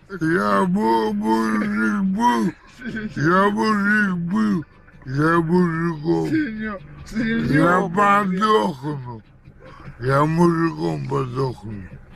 Я мужик был, я мужиком. Я подохну, я мужиком подохну.